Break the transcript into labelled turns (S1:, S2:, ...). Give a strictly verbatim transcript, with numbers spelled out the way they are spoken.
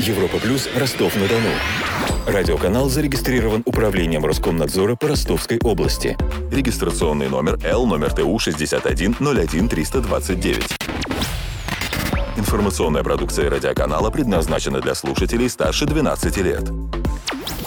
S1: Европа Плюс, Ростов-на-Дону. Радиоканал зарегистрирован Управлением Роскомнадзора по Ростовской области. Регистрационный номер Л номер Т У шестьдесят один ноль один триста двадцать девять. Информационная продукция радиоканала предназначена для слушателей старше двенадцати лет.